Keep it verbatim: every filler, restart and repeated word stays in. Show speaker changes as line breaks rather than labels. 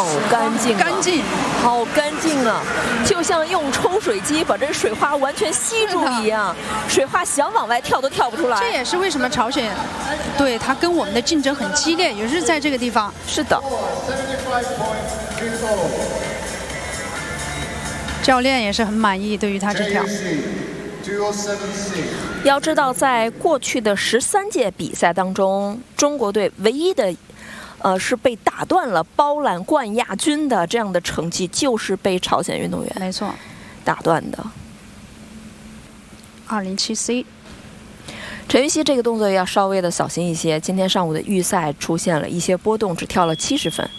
干净、啊，
干净，
好干净啊！就像用抽水机把这个水花完全吸住一样，水花想往外跳都跳不出来。
这也是为什么朝鲜对他跟我们的竞争很激烈，也是在这个地方。
是的。
教练也是很满意对于他这条。
要知道，在过去的十三届比赛当中，中国队唯一的，呃，是被打断了包揽冠亚军的这样的成绩，就是被朝鲜运动员
没错
打断的。
二零七 C。
陈芋汐这个动作要稍微的小心一些。今天上午的预赛出现了一些波动，只跳了七十分。